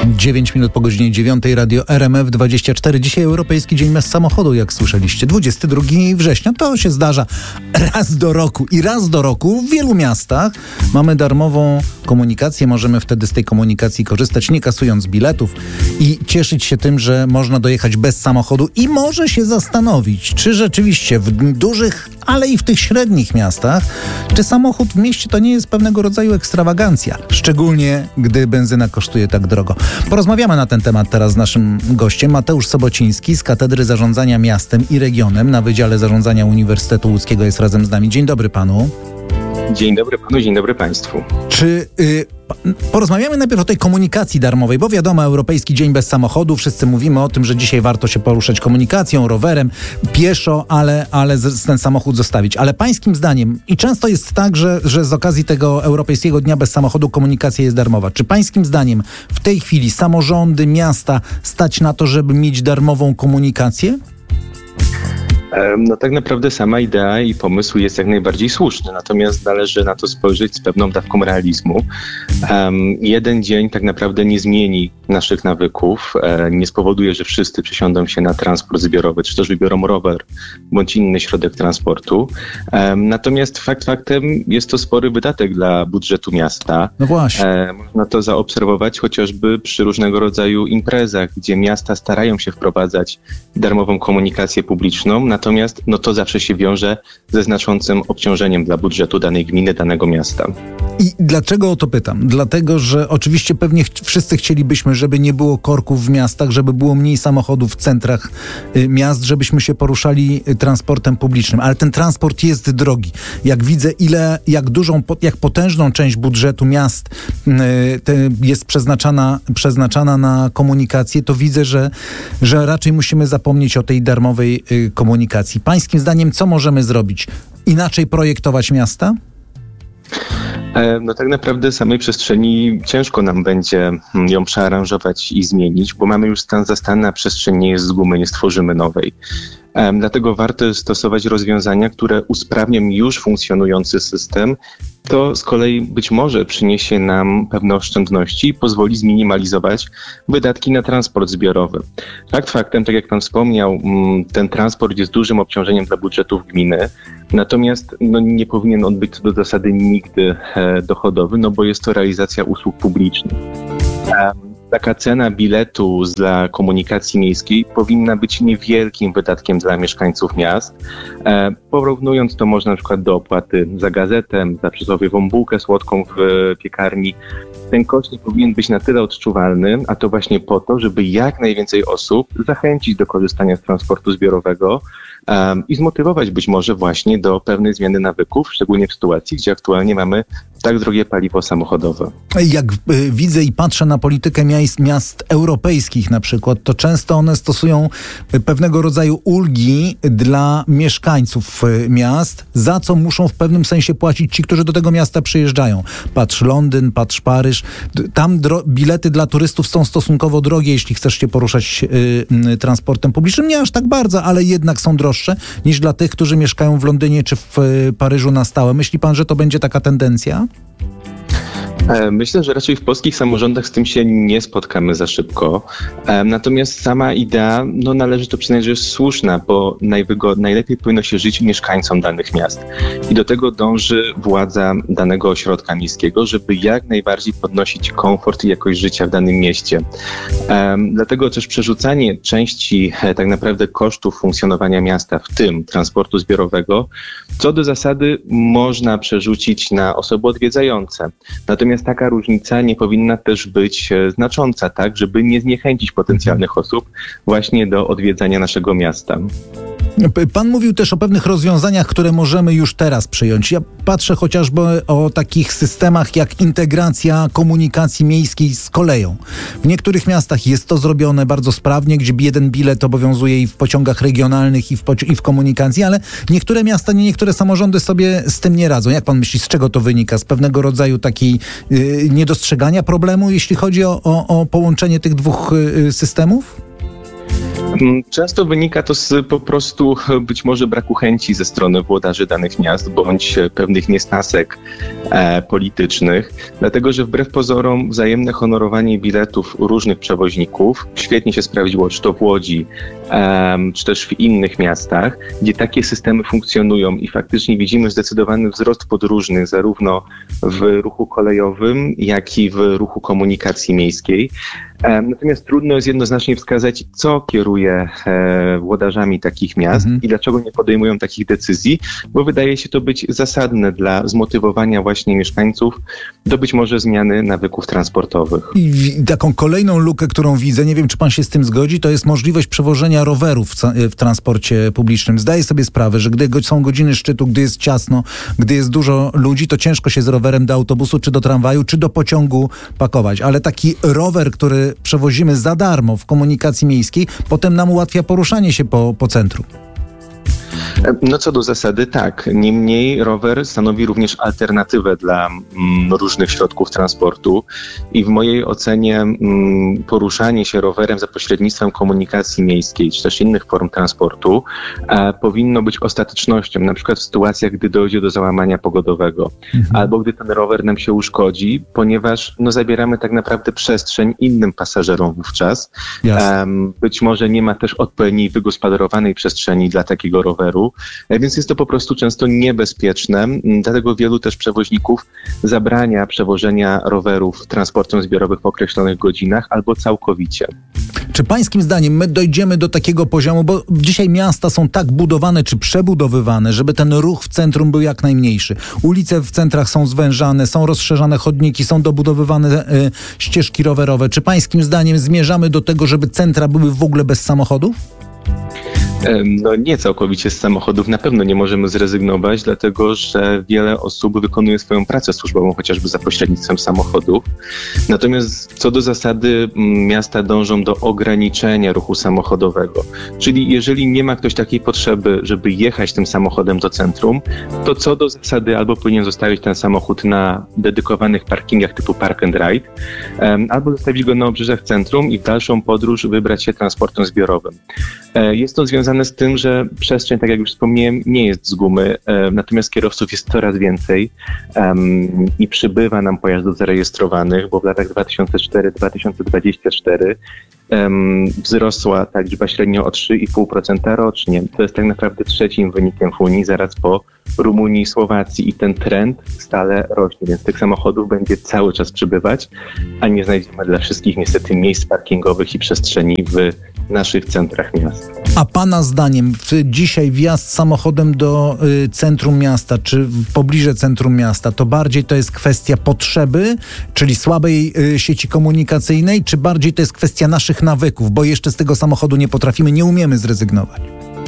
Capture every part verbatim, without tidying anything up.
dziewięć minut po godzinie dziewiątej, Radio R M F dwadzieścia cztery. Dzisiaj Europejski Dzień Bez Samochodu, jak słyszeliście. dwudziestego drugiego września. To się zdarza raz do roku. I raz do roku w wielu miastach mamy darmową komunikację. Możemy wtedy z tej komunikacji korzystać, nie kasując biletów i cieszyć się tym, że można dojechać bez samochodu i może się zastanowić, czy rzeczywiście w dużych, ale i w tych średnich miastach, czy samochód w mieście to nie jest pewnego rodzaju ekstrawagancja. Szczególnie, gdy benzyna kosztuje tak drogo. Porozmawiamy na ten temat teraz z naszym gościem. Mateusz Sobociński z Katedry Zarządzania Miastem i Regionem na Wydziale Zarządzania Uniwersytetu Łódzkiego jest razem z nami. Dzień dobry panu. Dzień dobry panu, dzień dobry państwu. Czy y, porozmawiamy najpierw o tej komunikacji darmowej, bo wiadomo, Europejski Dzień Bez Samochodu, wszyscy mówimy o tym, że dzisiaj warto się poruszać komunikacją, rowerem, pieszo, ale, ale z, ten samochód zostawić. Ale pańskim zdaniem, i często jest tak, że, że z okazji tego Europejskiego Dnia Bez Samochodu komunikacja jest darmowa. Czy pańskim zdaniem w tej chwili samorządy, miasta stać na to, żeby mieć darmową komunikację? No tak naprawdę sama idea i pomysł jest jak najbardziej słuszny, natomiast należy na to spojrzeć z pewną dawką realizmu. Um, jeden dzień tak naprawdę nie zmieni naszych nawyków, e, nie spowoduje, że wszyscy przesiądą się na transport zbiorowy, czy też wybiorą rower bądź inny środek transportu. Um, natomiast fakt faktem jest to spory wydatek dla budżetu miasta. No właśnie. E, można to zaobserwować chociażby przy różnego rodzaju imprezach, gdzie miasta starają się wprowadzać darmową komunikację publiczną, natomiast no to zawsze się wiąże ze znaczącym obciążeniem dla budżetu danej gminy, danego miasta. I dlaczego o to pytam? Dlatego, że oczywiście pewnie ch- wszyscy chcielibyśmy, żeby nie było korków w miastach, żeby było mniej samochodów w centrach y, miast, żebyśmy się poruszali y, transportem publicznym. Ale ten transport jest drogi. Jak widzę, ile, jak dużą, po, jak potężną część budżetu miast y, te jest przeznaczana, przeznaczana na komunikację, to widzę, że, że raczej musimy zapomnieć o tej darmowej y, komunikacji. Pańskim zdaniem, co możemy zrobić? Inaczej projektować miasta? No tak naprawdę samej przestrzeni ciężko nam będzie ją przearanżować i zmienić, bo mamy już stan zastany, a przestrzeń nie jest z gumy, nie stworzymy nowej. Um, dlatego warto stosować rozwiązania, które usprawnią już funkcjonujący system. To z kolei być może przyniesie nam pewne oszczędności i pozwoli zminimalizować wydatki na transport zbiorowy. Fakt faktem, tak jak pan wspomniał, ten transport jest dużym obciążeniem dla budżetów gminy, natomiast no, nie powinien on być do zasady nigdy e, dochodowy, no bo jest to realizacja usług publicznych. Um, Taka cena biletu dla komunikacji miejskiej powinna być niewielkim wydatkiem dla mieszkańców miast. E, porównując to może na przykład do opłaty za gazetę, za przysłowiową bułkę słodką w piekarni, ten koszt nie powinien być na tyle odczuwalny, a to właśnie po to, żeby jak najwięcej osób zachęcić do korzystania z transportu zbiorowego um, i zmotywować być może właśnie do pewnej zmiany nawyków, szczególnie w sytuacji, gdzie aktualnie mamy tak drogie paliwo samochodowe. Jak y, widzę i patrzę na politykę miast, miast europejskich na przykład, to często one stosują pewnego rodzaju ulgi dla mieszkańców y, miast, za co muszą w pewnym sensie płacić ci, którzy do tego miasta przyjeżdżają. Patrz Londyn, patrz Paryż. Tam dro- bilety dla turystów są stosunkowo drogie, jeśli chcesz się poruszać y, y, transportem publicznym. Nie aż tak bardzo, ale jednak są droższe niż dla tych, którzy mieszkają w Londynie czy w y, Paryżu na stałe. Myśli pan, że to będzie taka tendencja? Myślę, że raczej w polskich samorządach z tym się nie spotkamy za szybko. Natomiast sama idea, no należy to przyznać, że jest słuszna, bo najwygo- najlepiej powinno się żyć mieszkańcom danych miast. I do tego dąży władza danego ośrodka miejskiego, żeby jak najbardziej podnosić komfort i jakość życia w danym mieście. Um, dlatego też przerzucanie części e, tak naprawdę kosztów funkcjonowania miasta, w tym transportu zbiorowego, co do zasady można przerzucić na osoby odwiedzające. Natomiast taka różnica nie powinna też być znacząca, tak, żeby nie zniechęcić potencjalnych osób właśnie do odwiedzania naszego miasta. Pan mówił też o pewnych rozwiązaniach, które możemy już teraz przyjąć. Ja patrzę chociażby o takich systemach jak integracja komunikacji miejskiej z koleją. W niektórych miastach jest to zrobione bardzo sprawnie, gdzie jeden bilet obowiązuje i w pociągach regionalnych, i w, poci- i w komunikacji, ale niektóre miasta, nie niektóre samorządy sobie z tym nie radzą. Jak pan myśli, z czego to wynika? Z pewnego rodzaju takiej yy, niedostrzegania problemu, jeśli chodzi o, o, o połączenie tych dwóch yy, systemów? Często wynika to z po prostu być może braku chęci ze strony włodarzy danych miast, bądź pewnych niesnasek e, politycznych, dlatego że wbrew pozorom wzajemne honorowanie biletów różnych przewoźników świetnie się sprawdziło, czy to w Łodzi, e, czy też w innych miastach, gdzie takie systemy funkcjonują i faktycznie widzimy zdecydowany wzrost podróżnych zarówno w ruchu kolejowym, jak i w ruchu komunikacji miejskiej. Natomiast trudno jest jednoznacznie wskazać, co kieruje e, włodarzami takich miast mhm. i dlaczego nie podejmują takich decyzji, bo wydaje się to być zasadne dla zmotywowania właśnie mieszkańców do być może zmiany nawyków transportowych. I taką kolejną lukę, którą widzę, nie wiem, czy pan się z tym zgodzi, to jest możliwość przewożenia rowerów w, w transporcie publicznym. Zdaję sobie sprawę, że gdy są godziny szczytu, gdy jest ciasno, gdy jest dużo ludzi, to ciężko się z rowerem do autobusu, czy do tramwaju, czy do pociągu pakować. Ale taki rower, który przewozimy za darmo w komunikacji miejskiej, potem nam ułatwia poruszanie się po, po centrum. No co do zasady tak. Niemniej rower stanowi również alternatywę dla mm, różnych środków transportu i w mojej ocenie mm, poruszanie się rowerem za pośrednictwem komunikacji miejskiej czy też innych form transportu e, powinno być ostatecznością, na przykład w sytuacjach, gdy dojdzie do załamania pogodowego mhm. albo gdy ten rower nam się uszkodzi, ponieważ no, zabieramy tak naprawdę przestrzeń innym pasażerom wówczas. E, być może nie ma też odpowiedniej wygospodarowanej przestrzeni dla takiego roweru, więc jest to po prostu często niebezpieczne. Dlatego wielu też przewoźników zabrania przewożenia rowerów transportem zbiorowym w określonych godzinach albo całkowicie. Czy pańskim zdaniem my dojdziemy do takiego poziomu, bo dzisiaj miasta są tak budowane czy przebudowywane, żeby ten ruch w centrum był jak najmniejszy. Ulice w centrach są zwężane, są rozszerzane chodniki, są dobudowywane y, ścieżki rowerowe. Czy pańskim zdaniem zmierzamy do tego, żeby centra były w ogóle bez samochodów? No nie całkowicie z samochodów na pewno nie możemy zrezygnować, dlatego że wiele osób wykonuje swoją pracę służbową chociażby za pośrednictwem samochodów. Natomiast co do zasady miasta dążą do ograniczenia ruchu samochodowego. Czyli jeżeli nie ma ktoś takiej potrzeby, żeby jechać tym samochodem do centrum, to co do zasady albo powinien zostawić ten samochód na dedykowanych parkingach typu park and ride, albo zostawić go na obrzeżach centrum i w dalszą podróż wybrać się transportem zbiorowym. Jest to związane z tym, że przestrzeń, tak jak już wspomniałem, nie jest z gumy, e, natomiast kierowców jest coraz więcej um, i przybywa nam pojazdów zarejestrowanych, bo w latach dwa tysiące czwarty do dwa tysiące dwudziestego czwartego um, wzrosła ta liczba średnio o trzy i pół procent rocznie. To jest tak naprawdę trzecim wynikiem w Unii, zaraz po Rumunii i Słowacji i ten trend stale rośnie, więc tych samochodów będzie cały czas przybywać, a nie znajdziemy dla wszystkich niestety miejsc parkingowych i przestrzeni w naszych centrach miast. A pana zdaniem dzisiaj wjazd samochodem do y, centrum miasta, czy w pobliże centrum miasta, to bardziej to jest kwestia potrzeby, czyli słabej y, sieci komunikacyjnej, czy bardziej to jest kwestia naszych nawyków, bo jeszcze z tego samochodu nie potrafimy, nie umiemy zrezygnować?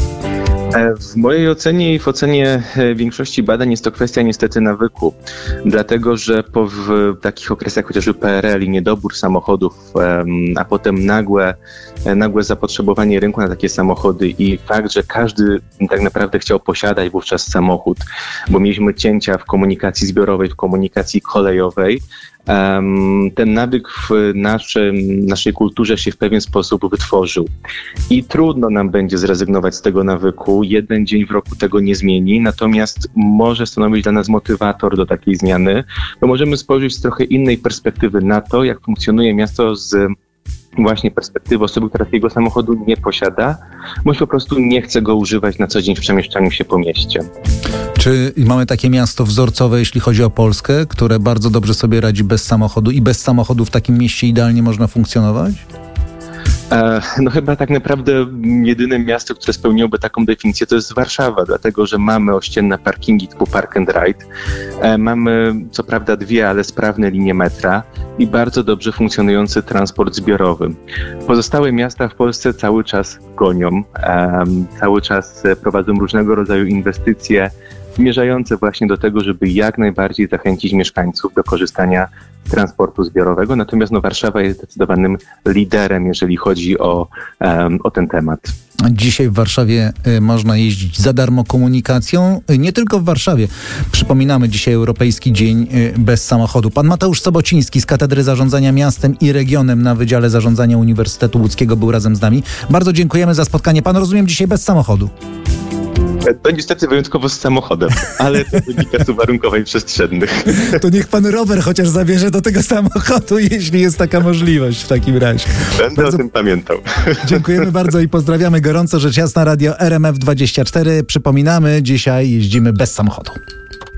W mojej ocenie i w ocenie większości badań jest to kwestia niestety nawyku, dlatego że po w takich okresach chociażby P R L i niedobór samochodów, a potem nagłe, nagłe zapotrzebowanie rynku na takie samochody i fakt, że każdy tak naprawdę chciał posiadać wówczas samochód, bo mieliśmy cięcia w komunikacji zbiorowej, w komunikacji kolejowej, Um, ten nawyk w naszym, naszej kulturze się w pewien sposób wytworzył i trudno nam będzie zrezygnować z tego nawyku. Jeden dzień w roku tego nie zmieni, natomiast może stanowić dla nas motywator do takiej zmiany, bo możemy spojrzeć z trochę innej perspektywy na to, jak funkcjonuje miasto z właśnie perspektywy osoby, która takiego samochodu nie posiada, bądź po prostu nie chce go używać na co dzień w przemieszczaniu się po mieście. Czy mamy takie miasto wzorcowe, jeśli chodzi o Polskę, które bardzo dobrze sobie radzi bez samochodu i bez samochodu w takim mieście idealnie można funkcjonować? No chyba tak naprawdę jedyne miasto, które spełniłoby taką definicję, to jest Warszawa, dlatego że mamy ościenne parkingi typu park and ride, mamy co prawda dwie, ale sprawne linie metra i bardzo dobrze funkcjonujący transport zbiorowy. Pozostałe miasta w Polsce cały czas gonią, cały czas prowadzą różnego rodzaju inwestycje zmierzające właśnie do tego, żeby jak najbardziej zachęcić mieszkańców do korzystania z transportu zbiorowego. Natomiast no, Warszawa jest zdecydowanym liderem, jeżeli chodzi o, um, o ten temat. Dzisiaj w Warszawie y, można jeździć za darmo komunikacją. Y, nie tylko w Warszawie. Przypominamy dzisiaj Europejski Dzień y, bez samochodu. Pan Mateusz Sobociński z Katedry Zarządzania Miastem i Regionem na Wydziale Zarządzania Uniwersytetu Łódzkiego był razem z nami. Bardzo dziękujemy za spotkanie. Pan, rozumiem, dzisiaj bez samochodu. To niestety wyjątkowo z samochodem, ale to wynika z uwarunkowań przestrzennych. To niech pan rower chociaż zabierze do tego samochodu, jeśli jest taka możliwość w takim razie. Będę bardzo o tym pamiętał. Dziękujemy bardzo i pozdrawiamy gorąco. Rzecz jasna, Radio R M F dwadzieścia cztery. Przypominamy, dzisiaj jeździmy bez samochodu.